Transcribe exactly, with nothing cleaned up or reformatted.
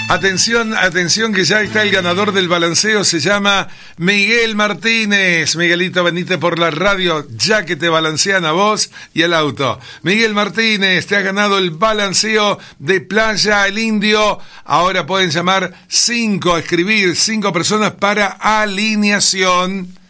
Atención, atención que ya está el ganador del balanceo, se llama Miguel Martínez. Miguelito, venite por la radio, ya que te balancean a vos y al auto. Miguel Martínez, te ha ganado el balanceo de Playa El Indio. Ahora pueden llamar cinco, escribir cinco personas para alineación.